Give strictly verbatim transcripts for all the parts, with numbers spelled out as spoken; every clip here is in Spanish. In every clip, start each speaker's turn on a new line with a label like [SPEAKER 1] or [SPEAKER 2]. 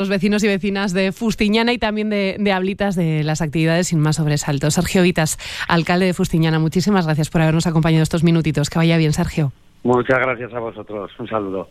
[SPEAKER 1] los vecinos y vecinas de Fustiñana y también de, de Ablitas de las actividades sin más sobresaltos. Sergio Vitas, alcalde de Fustiñana, muchísimas gracias por habernos acompañado estos minutitos. Que vaya bien, Sergio.
[SPEAKER 2] Muchas gracias a vosotros. Un saludo.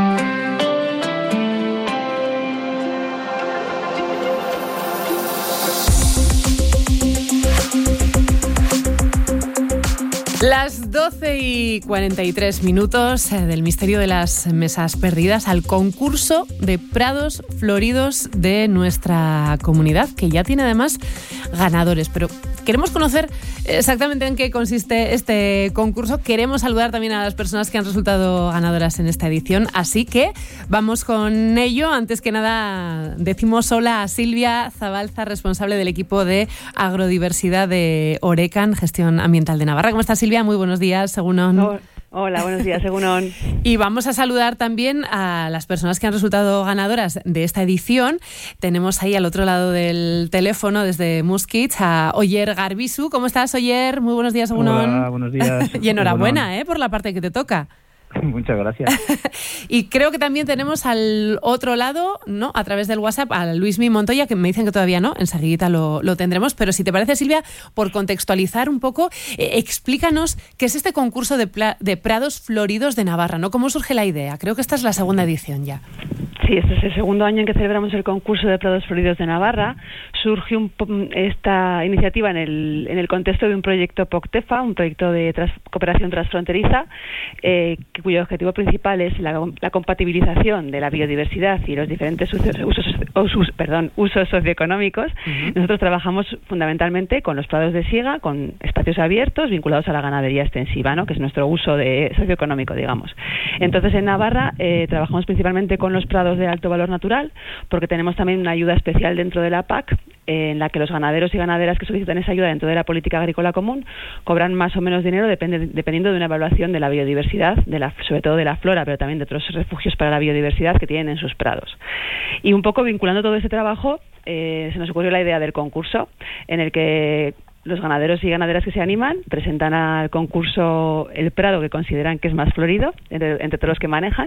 [SPEAKER 1] Las doce y cuarenta y tres minutos del misterio de las mesas perdidas al concurso de prados floridos de nuestra comunidad, que ya tiene además ganadores. Pero queremos conocer exactamente en qué consiste este concurso. Queremos saludar también a las personas que han resultado ganadoras en esta edición. Así que vamos con ello. Antes que nada, decimos hola a Silvia Zabalza, responsable del equipo de agrodiversidad de Orecan, Gestión Ambiental de Navarra. ¿Cómo estás, Silvia? Muy buenos días, según
[SPEAKER 3] oh, Hola, buenos días, según
[SPEAKER 1] Y vamos a saludar también a las personas que han resultado ganadoras de esta edición. Tenemos ahí al otro lado del teléfono, desde Muskits, a Oyer Garbisu. ¿Cómo estás, Oyer? Muy buenos días, según
[SPEAKER 4] Hola, buenos días.
[SPEAKER 1] Y enhorabuena, ¿eh? Por la parte que te toca.
[SPEAKER 4] Muchas gracias.
[SPEAKER 1] Y creo que también tenemos al otro lado, ¿no? A través del WhatsApp, a Luismi Montoya, que me dicen que todavía no, enseguida lo, lo tendremos. Pero si te parece, Silvia, por contextualizar un poco, eh, explícanos qué es este concurso de, pla- de prados floridos de Navarra, ¿no? ¿Cómo surge la idea? Creo que esta es la segunda edición ya.
[SPEAKER 3] Sí, este es el segundo año en que celebramos el concurso de prados floridos de Navarra. Surge un, esta iniciativa en el, en el contexto de un proyecto POCTEFA, un proyecto de tras, cooperación transfronteriza, eh, cuyo objetivo principal es la, la compatibilización de la biodiversidad y los diferentes usos, usos, usos, perdón, usos socioeconómicos. Uh-huh. Nosotros trabajamos fundamentalmente con los prados de siega, con espacios abiertos vinculados a la ganadería extensiva, ¿no? Que es nuestro uso de, socioeconómico, digamos. Entonces, en Navarra eh, trabajamos principalmente con los prados de alto valor natural, porque tenemos también una ayuda especial dentro de la P A C, eh, en la que los ganaderos y ganaderas que solicitan esa ayuda dentro de la política agrícola común cobran más o menos dinero depende, dependiendo de una evaluación de la biodiversidad, de la, sobre todo de la flora, pero también de otros refugios para la biodiversidad que tienen en sus prados. Y un poco vinculando todo ese trabajo, eh, se nos ocurrió la idea del concurso, en el que los ganaderos y ganaderas que se animan presentan al concurso el prado que consideran que es más florido entre, entre todos los que manejan,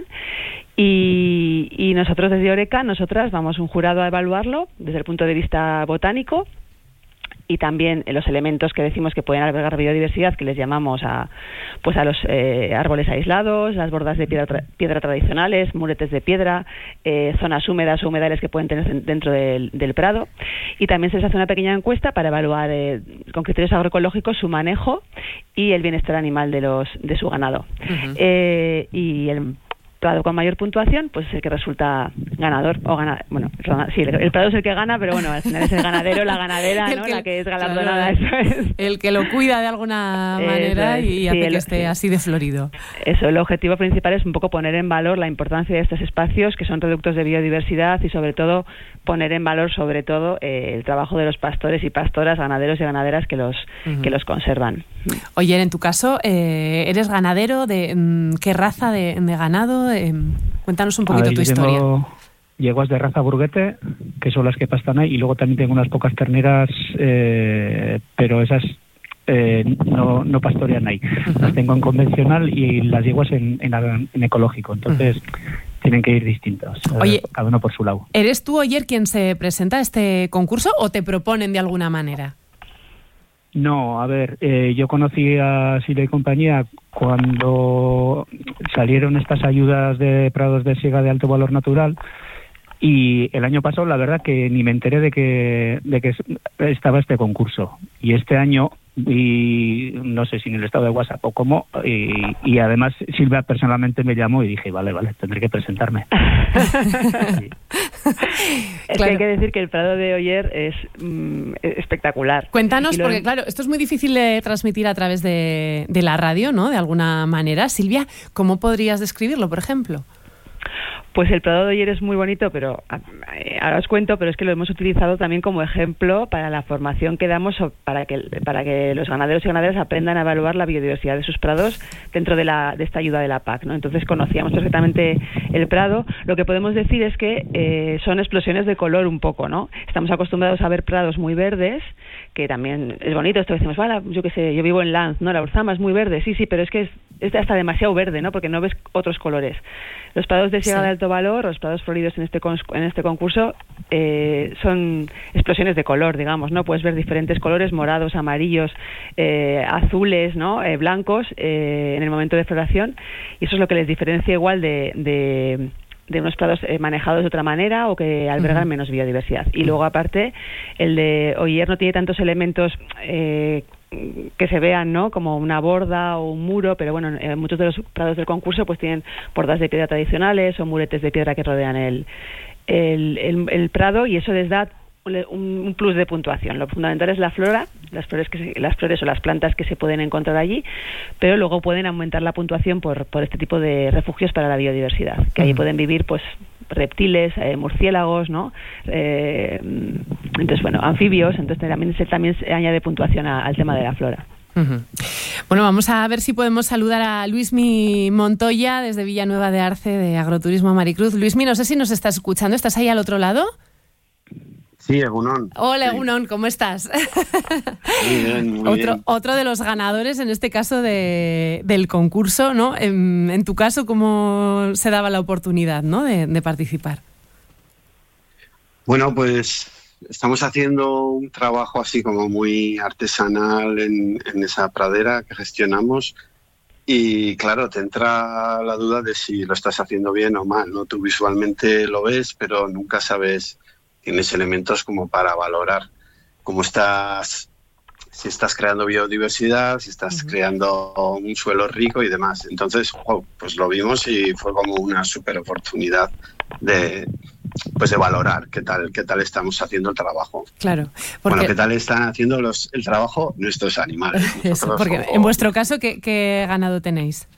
[SPEAKER 3] y, y nosotros desde Oreca, nosotras vamos un jurado a evaluarlo desde el punto de vista botánico y también los elementos que decimos que pueden albergar biodiversidad, que les llamamos a pues a los eh, árboles aislados, las bordas de piedra, tra- piedra tradicionales, muretes de piedra, eh, zonas húmedas o humedales que pueden tener dentro del, del prado. Y también se les hace una pequeña encuesta para evaluar eh, con criterios agroecológicos su manejo y el bienestar animal de los de su ganado. Uh-huh. Eh, y el prado con mayor puntuación pues es el que resulta ganador o gana, bueno, sí, el, el prado es el que gana, pero bueno, al final es el ganadero, la ganadera, ¿no? Que, la que es galardonada, claro, eso es.
[SPEAKER 1] El que lo cuida de alguna manera es, y sí, hace el, que esté sí. así de florido.
[SPEAKER 3] Eso, el objetivo principal es un poco poner en valor la importancia de estos espacios que son reductos de biodiversidad y sobre todo poner en valor sobre todo eh, el trabajo de los pastores y pastoras, ganaderos y ganaderas que los uh-huh. que los conservan.
[SPEAKER 1] Oye, en tu caso, eh, ¿eres ganadero? ¿De mm, qué raza de, de ganado? Eh, cuéntanos un poquito ver, tu historia.
[SPEAKER 4] Tengo yeguas de raza burguete, que son las que pastan ahí, y luego también tengo unas pocas terneras, eh, pero esas eh, no, no pastorean ahí. Uh-huh. Las tengo en convencional y las yeguas en, en, en ecológico, entonces uh-huh. tienen que ir distintos,
[SPEAKER 1] Oye,
[SPEAKER 4] eh, cada uno por su lado.
[SPEAKER 1] ¿Eres tú, Oyer, quien se presenta a este concurso o te proponen de alguna manera?
[SPEAKER 4] No, a ver, eh, yo conocí a Silvia y compañía cuando salieron estas ayudas de prados de siega de alto valor natural, y el año pasado la verdad que ni me enteré de que de que estaba este concurso, y este año, y no sé si en el estado de WhatsApp o cómo, y, y además Silvia personalmente me llamó y dije, vale, vale, tendré que presentarme.
[SPEAKER 3] Sí. Es claro. Que hay que decir que el prado de Oyer es mm, espectacular.
[SPEAKER 1] Cuéntanos,
[SPEAKER 3] lo...
[SPEAKER 1] porque claro, esto es muy difícil de transmitir a través de, de la radio, ¿no? De alguna manera. Silvia, ¿cómo podrías describirlo, por ejemplo?
[SPEAKER 3] Pues el prado de Oyer es muy bonito, pero ahora os cuento, pero es que lo hemos utilizado también como ejemplo para la formación que damos para que para que los ganaderos y ganaderas aprendan a evaluar la biodiversidad de sus prados dentro de la de esta ayuda de la P A C, ¿no? Entonces conocíamos perfectamente el prado. Lo que podemos decir es que eh, son explosiones de color un poco, ¿no? Estamos acostumbrados a ver prados muy verdes, que también es bonito. Esto decimos, vale, yo qué sé, yo vivo en Lanz, ¿no? La Urzama es muy verde, sí, sí, pero es que es es hasta demasiado verde, ¿no? Porque no ves otros colores. Los prados de siega sí. de alto valor, los prados floridos en este en este concurso, eh, son explosiones de color, digamos, ¿no? Puedes ver diferentes colores, morados, amarillos, eh, azules, ¿no? Eh, blancos, eh, en el momento de floración, y eso es lo que les diferencia igual de... de de unos prados eh, manejados de otra manera o que albergan uh-huh. menos biodiversidad. Y luego, aparte, el de Oller no tiene tantos elementos eh, que se vean, ¿no? Como una borda o un muro, pero bueno, eh, muchos de los prados del concurso pues tienen bordas de piedra tradicionales o muretes de piedra que rodean el, el, el, el prado, y eso les da un, un plus de puntuación. Lo fundamental es la flora, las flores que se, las flores o las plantas que se pueden encontrar allí, pero luego pueden aumentar la puntuación por, por este tipo de refugios para la biodiversidad, que allí pueden vivir pues reptiles, eh, murciélagos, ¿no? Eh, entonces, bueno, anfibios, entonces también se, también se añade puntuación a, al tema de la flora.
[SPEAKER 1] Uh-huh. Bueno, vamos a ver si podemos saludar a Luismi Montoya desde Villanueva de Arce, de Agroturismo Maricruz. Luismi, no sé si nos estás escuchando, ¿estás ahí al otro lado?
[SPEAKER 2] Sí, Egunon.
[SPEAKER 1] Hola,
[SPEAKER 2] sí.
[SPEAKER 1] Egunon, ¿cómo estás?
[SPEAKER 2] Muy bien, muy
[SPEAKER 1] otro,
[SPEAKER 2] bien.
[SPEAKER 1] Otro de los ganadores, en este caso, de, del concurso, ¿no? En, en tu caso, ¿cómo se daba la oportunidad, ¿no? de, de participar?
[SPEAKER 5] Bueno, pues estamos haciendo un trabajo así como muy artesanal en, en esa pradera que gestionamos, y claro, te entra la duda de si lo estás haciendo bien o mal, ¿no? Tú visualmente lo ves, pero nunca sabes... Tienes elementos como para valorar cómo estás, si estás creando biodiversidad, si estás uh-huh. creando un suelo rico y demás. Entonces, oh, pues lo vimos y fue como una súper oportunidad de, pues de valorar qué tal, qué tal estamos haciendo el trabajo.
[SPEAKER 1] Claro. Porque...
[SPEAKER 5] Bueno, qué tal están haciendo los, el trabajo nuestros animales.
[SPEAKER 1] Eso, porque
[SPEAKER 5] como...
[SPEAKER 1] en vuestro caso, ¿qué, ¿qué ganado tenéis?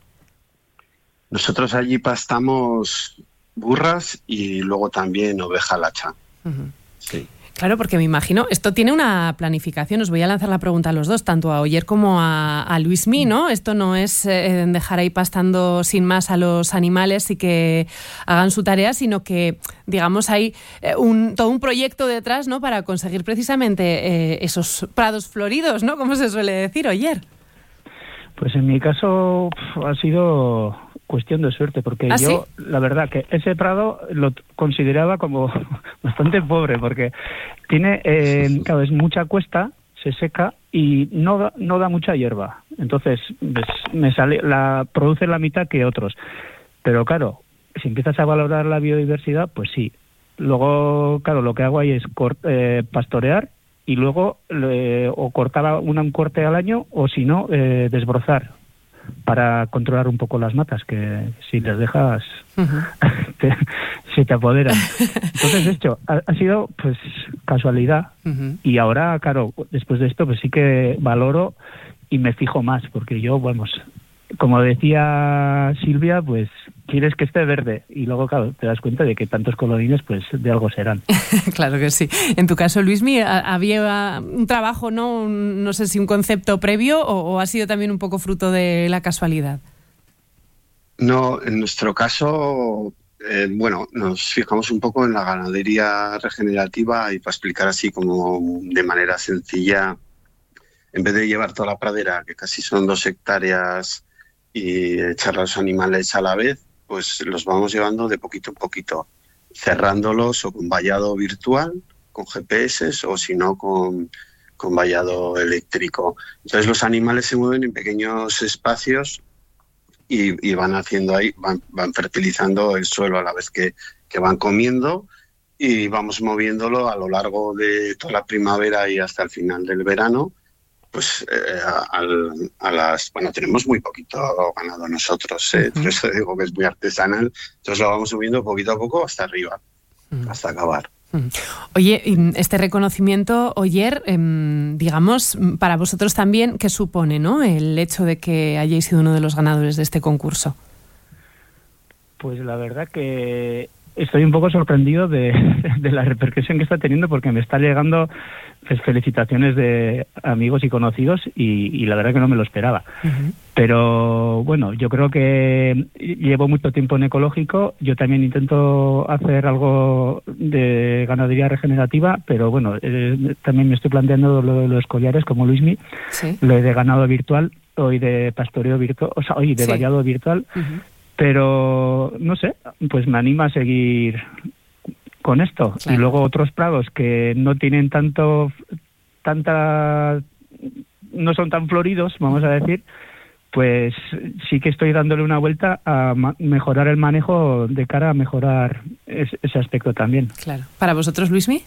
[SPEAKER 5] Nosotros allí pastamos burras y luego también oveja lacha.
[SPEAKER 1] Uh-huh.
[SPEAKER 5] Sí.
[SPEAKER 1] Claro, porque me imagino, esto tiene una planificación. Os voy a lanzar la pregunta a los dos, tanto a Oller como a, a Luismi, ¿no? Esto no es eh, dejar ahí pastando sin más a los animales y que hagan su tarea, sino que, digamos, hay eh, un, todo un proyecto detrás, ¿no? Para conseguir precisamente eh, esos prados floridos, ¿no? Como se suele decir, Oller.
[SPEAKER 4] Pues en mi caso pf, ha sido... cuestión de suerte, porque
[SPEAKER 1] ¿Ah,
[SPEAKER 4] yo,
[SPEAKER 1] sí?
[SPEAKER 4] la verdad, que ese prado lo consideraba como bastante pobre, porque tiene, eh, claro, es mucha cuesta, se seca y no da, no da mucha hierba. Entonces, pues, me sale, la produce la mitad que otros. Pero claro, si empiezas a valorar la biodiversidad, pues sí. Luego, claro, lo que hago ahí es cort, eh, pastorear y luego eh, o cortar una, un corte al año, o si no, eh, desbrozar, para controlar un poco las matas, que si les dejas uh-huh. te, se te apoderan. Entonces esto ha, ha sido pues casualidad uh-huh. y ahora, claro, después de esto pues sí que valoro y me fijo más, porque yo, vamos, como decía Silvia, pues quieres que esté verde y luego, claro, te das cuenta de que tantos colorines pues de algo serán.
[SPEAKER 1] Claro que sí. En tu caso, Luismi, ¿había un trabajo, no un, no sé si un concepto previo o, o ha sido también un poco fruto de la casualidad?
[SPEAKER 5] No, en nuestro caso, eh, bueno, nos fijamos un poco en la ganadería regenerativa, y para explicar así como de manera sencilla, en vez de llevar toda la pradera, que casi son dos hectáreas, y echar a los animales a la vez, pues los vamos llevando de poquito en poquito, cerrándolos o con vallado virtual, con G P S, o si no con, con vallado eléctrico. Entonces los animales se mueven en pequeños espacios y, y van haciendo ahí, van, van fertilizando el suelo a la vez que, que van comiendo, y vamos moviéndolo a lo largo de toda la primavera y hasta el final del verano. Pues eh, a, a las bueno, tenemos muy poquito ganado nosotros, eh, uh-huh. por eso digo que es muy artesanal, entonces lo vamos subiendo poquito a poco hasta arriba, uh-huh. hasta acabar.
[SPEAKER 1] Uh-huh. Oye, este reconocimiento, Oller, eh, digamos, para vosotros también, ¿qué supone, no, el hecho de que hayáis sido uno de los ganadores de este concurso?
[SPEAKER 4] Pues la verdad que estoy un poco sorprendido de, de la repercusión que está teniendo, porque me está llegando pues, felicitaciones de amigos y conocidos y, y la verdad que no me lo esperaba. Uh-huh. Pero bueno, yo creo que llevo mucho tiempo en ecológico, yo también intento hacer algo de ganadería regenerativa, pero bueno, eh, también me estoy planteando lo de los collares como Luismi, ¿sí? Lo de ganado virtual, hoy de pastoreo virtual, o sea, hoy de
[SPEAKER 1] Sí.
[SPEAKER 4] vallado virtual,
[SPEAKER 1] Uh-huh.
[SPEAKER 4] pero no sé, pues me anima a seguir con esto.
[SPEAKER 1] Claro.
[SPEAKER 4] Y luego otros prados que no tienen tanto, tanta, no son tan floridos, vamos a decir, pues sí que estoy dándole una vuelta a ma- mejorar el manejo de cara a mejorar es- ese aspecto también.
[SPEAKER 1] Claro. ¿Para vosotros, Luismi?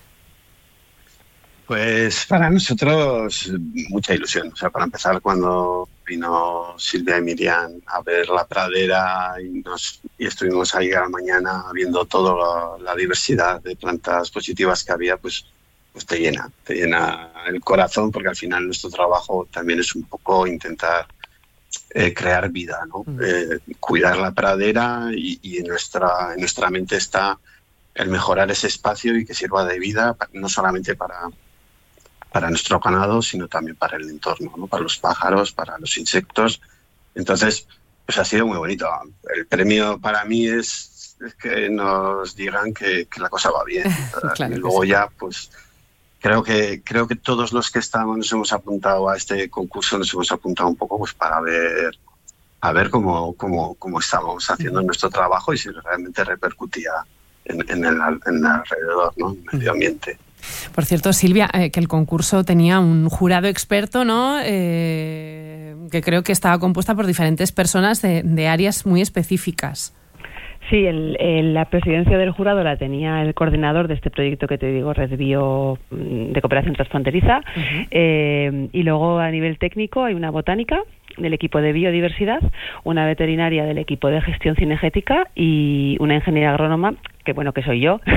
[SPEAKER 5] Pues para nosotros mucha ilusión. O sea, para empezar, cuando vino Silvia y Miriam a ver la pradera y, nos, y estuvimos ahí a la mañana viendo toda la, la diversidad de plantas positivas que había, pues, pues te llena, te llena el corazón, porque al final nuestro trabajo también es un poco intentar eh, crear vida, ¿no?
[SPEAKER 1] Mm.
[SPEAKER 5] Eh, cuidar la pradera y, y en, nuestra, en nuestra mente está el mejorar ese espacio y que sirva de vida, no solamente para... para nuestro ganado, sino también para el entorno, ¿no? Para los pájaros, para los insectos. Entonces, pues ha sido muy bonito. El premio para mí es, es que nos digan que, que la cosa va bien.
[SPEAKER 1] Claro
[SPEAKER 5] y
[SPEAKER 1] que
[SPEAKER 5] luego
[SPEAKER 1] sí.
[SPEAKER 5] ya, pues creo que creo que todos los que estamos nos hemos apuntado a este concurso, nos hemos apuntado un poco pues para ver a ver cómo, cómo, cómo estábamos haciendo nuestro trabajo y si realmente repercutía en, en, el, en el alrededor, ¿no? En el medio ambiente.
[SPEAKER 1] Por cierto, Silvia, eh, que el concurso tenía un jurado experto, ¿no? Eh, que creo que estaba compuesta por diferentes personas de, de áreas muy específicas.
[SPEAKER 3] Sí, el, el, la presidencia del jurado la tenía el coordinador de este proyecto que te digo, Red Bio de Cooperación Transfronteriza. Uh-huh. Eh, y luego a nivel técnico hay una botánica del equipo de biodiversidad, una veterinaria del equipo de gestión cinegética y una ingeniera agrónoma, que bueno, que soy yo,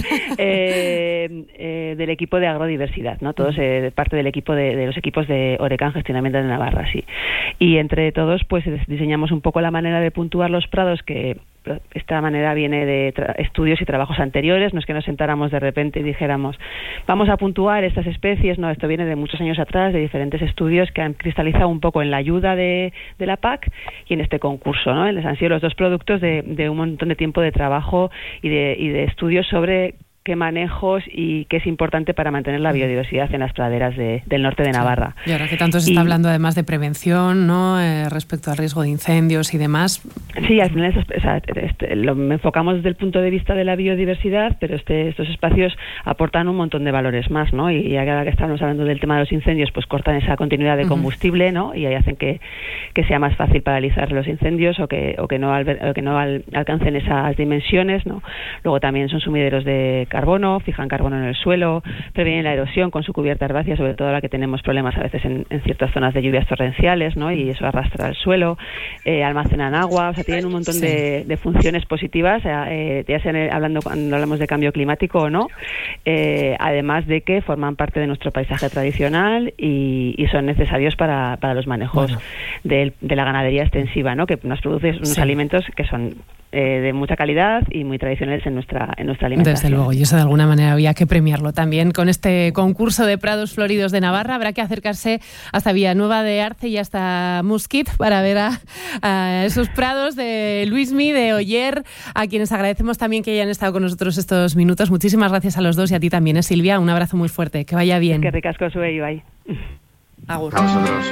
[SPEAKER 3] eh, eh, del equipo de agrodiversidad, ¿no? Todos eh, parte del equipo de, de los equipos de Orecan Gestionamiento de Navarra, sí. Y entre todos, pues diseñamos un poco la manera de puntuar los prados, que esta manera viene de tra- estudios y trabajos anteriores. No es que nos sentáramos de repente y dijéramos vamos a puntuar estas especies, no, esto viene de muchos años atrás, de diferentes estudios que han cristalizado un poco en la ayuda de, de la P A C y en este concurso, ¿no? Les han sido los dos productos de, de un montón de tiempo de trabajo y de, y de estudios sobre qué manejos y qué es importante para mantener la biodiversidad en las praderas de, del norte de Navarra.
[SPEAKER 1] Sí. Y ahora que tanto se está
[SPEAKER 3] y,
[SPEAKER 1] hablando además de prevención, ¿no? Eh, respecto al riesgo de incendios y demás.
[SPEAKER 3] Sí, al final es, o sea, este, lo enfocamos desde el punto de vista de la biodiversidad, pero este, estos espacios aportan un montón de valores más, ¿no? Y ya que estamos hablando del tema de los incendios, pues cortan esa continuidad de combustible, ¿no? Y ahí hacen que, que sea más fácil paralizar los incendios o que, o que no, alber, o que no al, alcancen esas dimensiones, ¿no? Luego también son sumideros de carbono, fijan carbono en el suelo, previenen la erosión con su cubierta herbácea, sobre todo la que tenemos problemas a veces en, en ciertas zonas de lluvias torrenciales, ¿no? Y eso arrastra el suelo, eh, almacenan agua, o sea, tienen un montón sí. de, de funciones positivas, eh, ya sea hablando cuando hablamos de cambio climático o no, eh, además de que forman parte de nuestro paisaje tradicional y, y son necesarios para, para los manejos bueno. de, de la ganadería extensiva, ¿no? Que nos produce unos sí. alimentos que son Eh, de mucha calidad y muy tradicionales en nuestra en nuestra alimentación.
[SPEAKER 1] Desde luego, y eso de alguna manera había que premiarlo también con este concurso de prados floridos de Navarra. Habrá que acercarse hasta Villanueva de Arce y hasta Musquit para ver a, a esos prados de Luismi, de Oyer, a quienes agradecemos también que hayan estado con nosotros estos minutos. Muchísimas gracias a los dos y a ti también, ¿eh, Silvia? Un abrazo muy fuerte, que vaya bien.
[SPEAKER 3] Que ricasco sube, Ibai.
[SPEAKER 1] Agur.
[SPEAKER 5] A vosotros.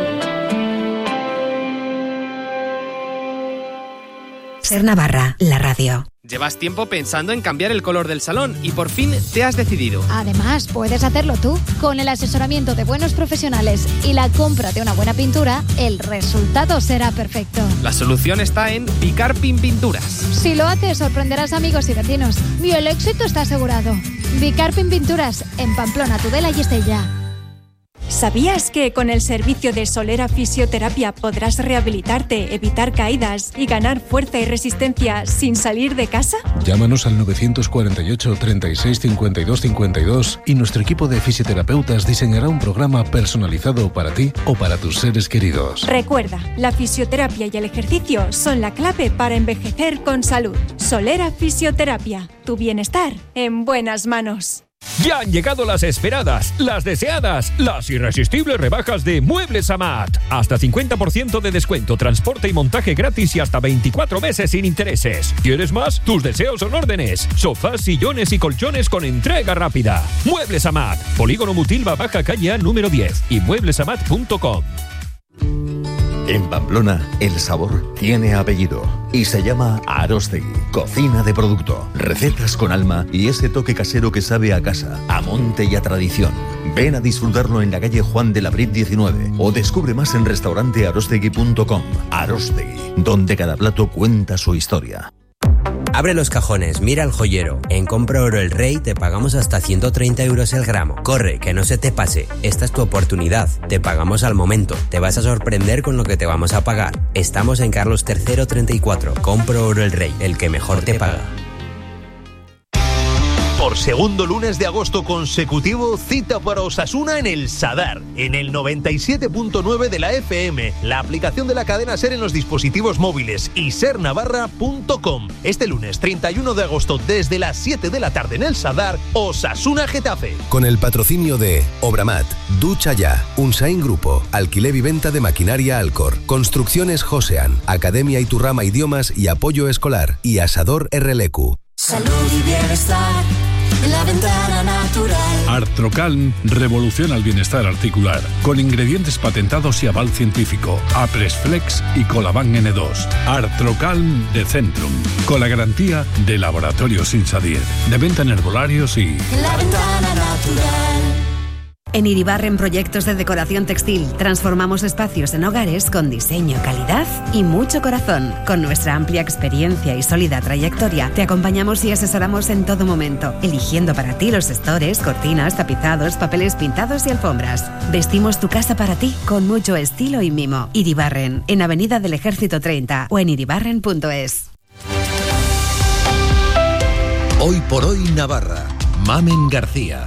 [SPEAKER 6] Ser Navarra, la radio.
[SPEAKER 7] Llevas tiempo pensando en cambiar el color del salón y por fin te has decidido.
[SPEAKER 8] Además, puedes hacerlo tú. Con el asesoramiento de buenos profesionales y la compra de una buena pintura, el resultado será perfecto.
[SPEAKER 7] La solución está en Bicarpin Pinturas.
[SPEAKER 8] Si lo haces, sorprenderás amigos y vecinos. Y el éxito está asegurado. Bicarpin Pinturas, en Pamplona, Tudela y Estella.
[SPEAKER 9] ¿Sabías que con el servicio de Solera Fisioterapia podrás rehabilitarte, evitar caídas y ganar fuerza y resistencia sin salir de casa?
[SPEAKER 10] Llámanos al nueve cuatro ocho, treinta y seis, cincuenta y dos, cincuenta y dos y nuestro equipo de fisioterapeutas diseñará un programa personalizado para ti o para tus seres queridos.
[SPEAKER 9] Recuerda, la fisioterapia y el ejercicio son la clave para envejecer con salud. Solera Fisioterapia, tu bienestar en buenas manos.
[SPEAKER 11] Ya han llegado las esperadas, las deseadas, las irresistibles rebajas de Muebles Amat. Hasta cincuenta por ciento de descuento, transporte y montaje gratis y hasta veinticuatro meses sin intereses. ¿Quieres más? Tus deseos son órdenes. Sofás, sillones y colchones con entrega rápida. Muebles Amat, Polígono Mutilva, Baja Calle A número diez y mueblesamat punto com.
[SPEAKER 12] En Pamplona, el sabor tiene apellido y se llama Aróstegui. Cocina de producto, recetas con alma y ese toque casero que sabe a casa, a monte y a tradición. Ven a disfrutarlo en la calle Juan de la Brit diecinueve o descubre más en restaurante arostegui punto com. Aróstegui, donde cada plato cuenta su historia.
[SPEAKER 13] Abre los cajones, mira al joyero. En Compra Oro El Rey te pagamos hasta ciento treinta euros el gramo. Corre, que no se te pase. Esta es tu oportunidad. Te pagamos al momento. Te vas a sorprender con lo que te vamos a pagar. Estamos en Carlos tercero treinta y cuatro. Compra Oro El Rey, el que mejor te paga.
[SPEAKER 14] Por segundo lunes de agosto consecutivo, cita para Osasuna en el Sadar, en el noventa y siete punto nueve de la F M, la aplicación de la cadena SER en los dispositivos móviles y ser navarra punto com. Este lunes treinta y uno de agosto, desde las siete de la tarde en el Sadar, Osasuna Getafe.
[SPEAKER 15] Con el patrocinio de Obramat, Ducha Ya, Unsain Grupo, Alquiler y Venta de Maquinaria Alcor, Construcciones Josean, Academia Iturrama Idiomas y Apoyo Escolar y Asador R L Q.
[SPEAKER 16] Salud y bienestar en la ventana natural.
[SPEAKER 17] Artrocalm revoluciona el bienestar articular con ingredientes patentados y aval científico. Apresflex y Colaban N dos. Artrocalm de Centrum, con la garantía de Laboratorios Insadier, de venta en herbolarios y...
[SPEAKER 16] La ventana natural.
[SPEAKER 6] En Iribarren Proyectos de Decoración Textil transformamos espacios en hogares con diseño, calidad y mucho corazón. Con nuestra amplia experiencia y sólida trayectoria, te acompañamos y asesoramos en todo momento, eligiendo para ti los estores, cortinas, tapizados, papeles pintados y alfombras. Vestimos tu casa para ti con mucho estilo y mimo. Iribarren, en Avenida del Ejército treinta o en iribarren punto es.
[SPEAKER 18] Hoy por hoy Navarra. Mamen García.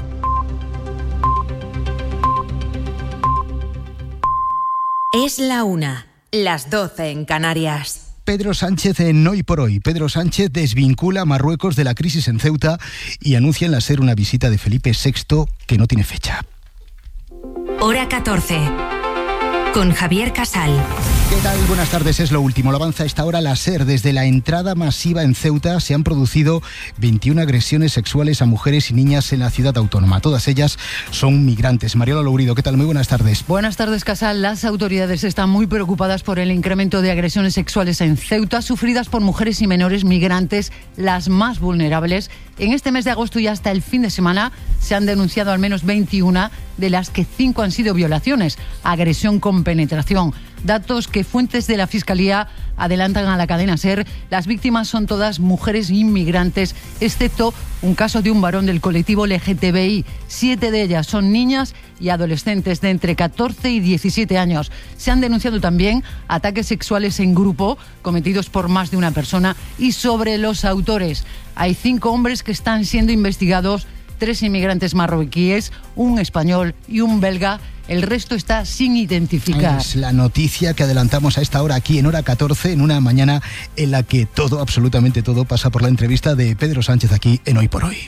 [SPEAKER 6] Es la una, las doce en Canarias.
[SPEAKER 19] Pedro Sánchez en Hoy por Hoy. Pedro Sánchez desvincula a Marruecos de la crisis en Ceuta y anuncia en la SER una visita de Felipe sexto que no tiene fecha.
[SPEAKER 6] Hora catorce. Con Javier Casal.
[SPEAKER 19] ¿Qué tal? Buenas tardes, es lo último. Lo avanza a esta hora la SER. Desde la entrada masiva en Ceuta se han producido veintiuna agresiones sexuales a mujeres y niñas en la ciudad autónoma. Todas ellas son migrantes. Mariola Lourido, ¿qué tal? Muy buenas tardes.
[SPEAKER 20] Buenas tardes, Casal. Las autoridades están muy preocupadas por el incremento de agresiones sexuales en Ceuta, sufridas por mujeres y menores migrantes, las más vulnerables. En este mes de agosto y hasta el fin de semana se han denunciado al menos veintiuna, de las que cinco han sido violaciones, agresión con penetración. Datos que fuentes de la Fiscalía adelantan a la cadena SER. Las víctimas son todas mujeres inmigrantes, excepto un caso de un varón del colectivo L G T B I. Siete de ellas son niñas y adolescentes de entre catorce y diecisiete años. Se han denunciado también ataques sexuales en grupo cometidos por más de una persona y sobre los autores. Hay cinco hombres que están siendo investigados, tres inmigrantes marroquíes, un español y un belga. El resto está sin identificar.
[SPEAKER 19] Es la noticia que adelantamos a esta hora aquí en Hora catorce, en una mañana en la que todo, absolutamente todo, pasa por la entrevista de Pedro Sánchez aquí en Hoy por Hoy.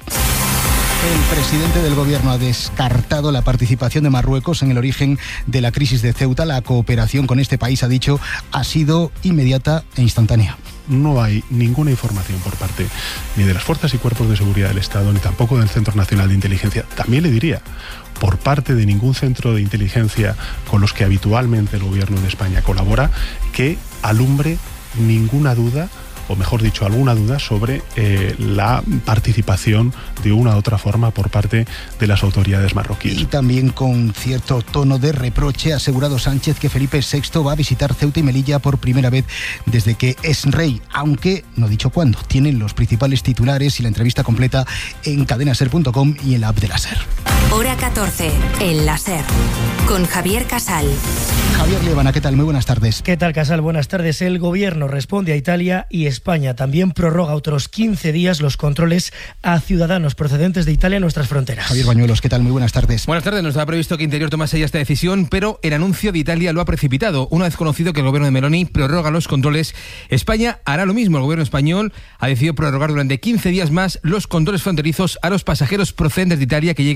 [SPEAKER 19] El presidente del gobierno ha descartado la participación de Marruecos en el origen de la crisis de Ceuta. La cooperación con este país, ha dicho, ha sido inmediata e instantánea.
[SPEAKER 21] No hay ninguna información por parte ni de las fuerzas y cuerpos de seguridad del Estado, ni tampoco del Centro Nacional de Inteligencia. También le diría, por parte de ningún centro de inteligencia con los que habitualmente el gobierno de España colabora, que alumbre ninguna duda, o mejor dicho, alguna duda sobre eh, la participación de una u otra forma por parte de las autoridades marroquíes.
[SPEAKER 19] Y también con cierto tono de reproche ha asegurado Sánchez que Felipe sexto va a visitar Ceuta y Melilla por primera vez desde que es rey, aunque no ha dicho cuándo. Tienen los principales titulares y la entrevista completa en cadenaser punto com y en la app de la SER.
[SPEAKER 6] Hora catorce, en la SER, con Javier Casal.
[SPEAKER 19] Javier Liebana, ¿qué tal? Muy buenas tardes.
[SPEAKER 22] ¿Qué tal, Casal? Buenas tardes. El gobierno responde a Italia y España también prorroga otros quince días los controles a ciudadanos procedentes de Italia en nuestras fronteras.
[SPEAKER 19] Javier Bañuelos, ¿qué tal? Muy buenas tardes.
[SPEAKER 23] Buenas tardes. No estaba previsto que Interior tomase ya esta decisión, pero el anuncio de Italia lo ha precipitado. Una vez conocido que el gobierno de Meloni prorroga los controles, España hará lo mismo. El gobierno español ha decidido prorrogar durante quince días más los controles fronterizos a los pasajeros procedentes de Italia que lleguen por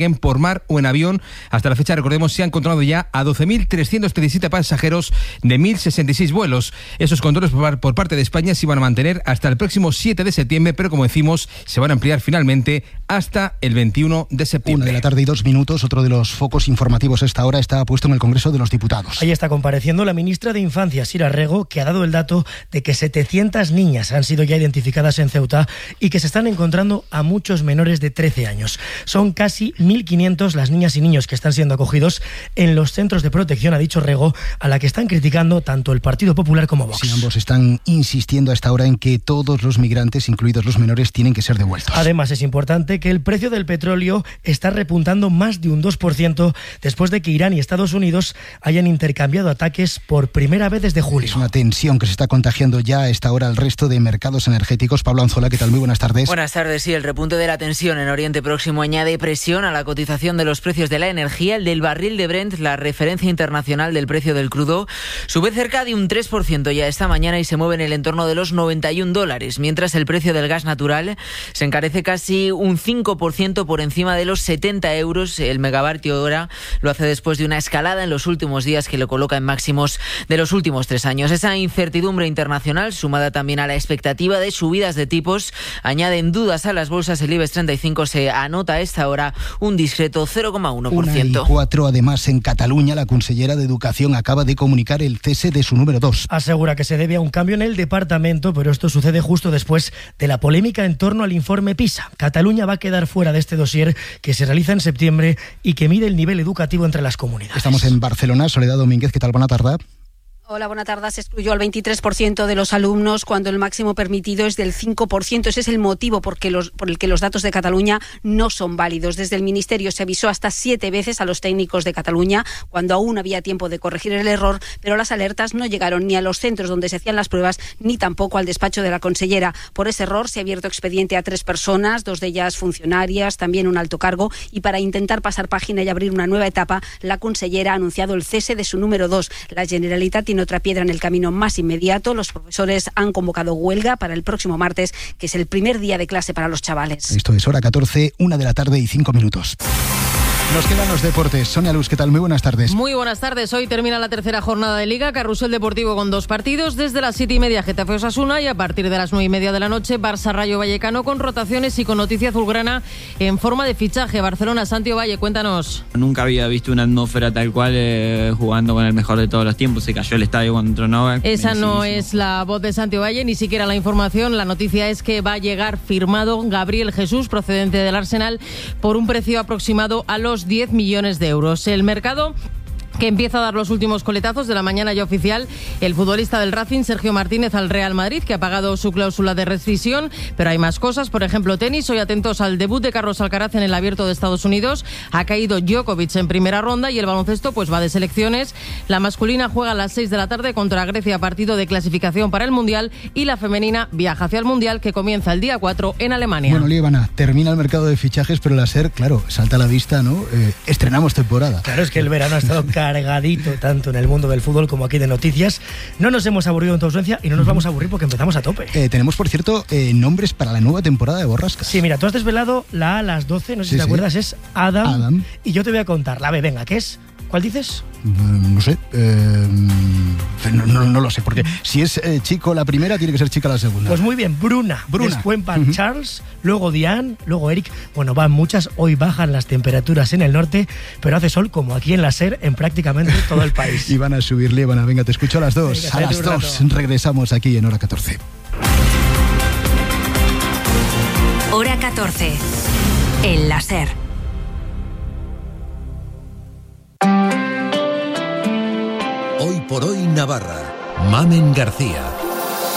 [SPEAKER 23] mar o en avión. Hasta la fecha, recordemos, se han controlado ya a doce mil trescientos diecisiete pasajeros de mil sesenta y seis vuelos. Esos controles por parte de España se iban a mantener hasta el próximo siete de septiembre, pero como decimos, se van a ampliar finalmente hasta el veintiuno de septiembre.
[SPEAKER 19] Una de la tarde y dos minutos. Otro de los focos informativos a esta hora está puesto en el Congreso de los Diputados.
[SPEAKER 22] Ahí está compareciendo la ministra de Infancia, Sira Rego, que ha dado el dato de que setecientas niñas han sido ya identificadas en Ceuta y que se están encontrando a muchos menores de trece años. Son casi mil quinientos las niñas y niños que están siendo acogidos en los centros de protección, ha dicho Rego, a la que están criticando tanto el Partido Popular como Vox.
[SPEAKER 19] Sí, ambos están insistiendo a esta hora en que todos los migrantes, incluidos los menores, tienen que ser devueltos.
[SPEAKER 22] Además, es importante que el precio del petróleo está repuntando más de un dos por ciento después de que Irán y Estados Unidos hayan intercambiado ataques por primera vez desde julio.
[SPEAKER 19] Es una tensión que se está contagiando ya a esta hora al resto de mercados energéticos. Pablo Anzola, ¿qué tal? Muy buenas tardes.
[SPEAKER 2] Buenas tardes. Sí, el repunte de la tensión en Oriente Próximo añade presión a la cotización de los precios de la energía. El del barril de Brent, la referencia internacional del precio del crudo, sube cerca de un tres por ciento ya esta mañana y se mueve en el entorno de los noventa y un dólares, mientras el precio del gas natural se encarece casi un cinco por ciento por encima de los setenta euros el megavatio hora. Lo hace después de una escalada en los últimos días que lo coloca en máximos de los últimos tres años. Esa incertidumbre internacional, sumada también a la expectativa de subidas de tipos, añaden dudas a las bolsas. El IBEX treinta y cinco se anota a esta hora un discreto cero coma uno por ciento.
[SPEAKER 19] Una y cuatro, además, en Cataluña, la consellera de Educación acaba de comunicar el cese de su número dos.
[SPEAKER 22] Asegura que se debe a un cambio en el departamento, pero esto sucede justo después de la polémica en torno al informe PISA. Cataluña va a quedar fuera de este dossier que se realiza en septiembre y que mide el nivel educativo entre las comunidades.
[SPEAKER 19] Estamos en Barcelona. Soledad Domínguez, ¿qué tal? Buena tarde.
[SPEAKER 3] Hola, buena tarde. Se excluyó al veintitrés por ciento de los alumnos cuando el máximo permitido es del cinco por ciento. Ese es el motivo por, que los, por el que los datos de Cataluña no son válidos. Desde el Ministerio se avisó hasta siete veces a los técnicos de Cataluña cuando aún había tiempo de corregir el error, pero las alertas no llegaron ni a los centros donde se hacían las pruebas ni tampoco al despacho de la consellera. Por ese error se ha abierto expediente a tres personas, dos de ellas funcionarias, también un alto cargo, y para intentar pasar página y abrir una nueva etapa, la consellera ha anunciado el cese de su número dos. La Generalitat tiene otra piedra en el camino más inmediato. Los profesores han convocado huelga para el próximo martes, que es el primer día de clase para los chavales.
[SPEAKER 19] Esto es hora catorce, una de la tarde y cinco minutos. Nos quedan los deportes. Sonia Luz, ¿qué tal? Muy buenas tardes.
[SPEAKER 4] Muy buenas tardes. Hoy termina la tercera jornada de Liga. Carrusel Deportivo con dos partidos. Desde las siete y media, Getafe Osasuna, y a partir de las nueve y media de la noche, Barça Rayo Vallecano, con rotaciones y con noticia azulgrana en forma de fichaje. Barcelona, Santiago Valle, cuéntanos.
[SPEAKER 24] Nunca había visto una atmósfera tal cual eh, jugando con el mejor de todos los tiempos. Se cayó el estadio cuando entró Novak.
[SPEAKER 4] Esa no es la voz de Santiago Valle, ni siquiera la información. La noticia es que va a llegar firmado Gabriel Jesús, procedente del Arsenal, por un precio aproximado a los diez millones de euros. El mercado que empieza a dar los últimos coletazos de la mañana ya oficial. El futbolista del Racing, Sergio Martínez, al Real Madrid, que ha pagado su cláusula de rescisión, pero hay más cosas, por ejemplo tenis. Hoy atentos al debut de Carlos Alcaraz en el Abierto de Estados Unidos. Ha caído Djokovic en primera ronda y el baloncesto pues va de selecciones. La masculina juega a las seis de la tarde contra Grecia, partido de clasificación para el Mundial, y la femenina viaja hacia el Mundial, que comienza el día cuatro en Alemania.
[SPEAKER 19] Bueno, Líbana, termina el mercado de fichajes, pero la SER, claro, salta a la vista, ¿no? Eh, estrenamos temporada.
[SPEAKER 22] Claro, es que el verano ha estado cargadito tanto en el mundo del fútbol como aquí de noticias. No nos hemos aburrido en tu ausencia y no nos vamos a aburrir porque empezamos a tope.
[SPEAKER 19] Eh, tenemos, por cierto, eh, nombres para la nueva temporada de Borrascas.
[SPEAKER 22] Sí, mira, tú has desvelado la A a las doce, no sé sí, si te sí. acuerdas, es Adam, Adam. Y yo te voy a contar la B, venga, ¿qué es? ¿Cuál dices?
[SPEAKER 19] No sé, eh, no, no, no lo sé, porque si es eh, chico la primera, tiene que ser chica la segunda.
[SPEAKER 22] Pues muy bien, Bruna,
[SPEAKER 19] Bruna.
[SPEAKER 22] Después van uh-huh. Charles, luego Diane, luego Eric. Bueno, van muchas, hoy bajan las temperaturas en el norte, pero hace sol como aquí en la SER, en prácticamente todo el país.
[SPEAKER 19] Y van a subir, Líbana, venga, te escucho a las dos. Venga, a las dos rato. Regresamos aquí en Hora catorce.
[SPEAKER 6] Hora catorce, en la SER.
[SPEAKER 18] Hoy por hoy Navarra. Mamen García.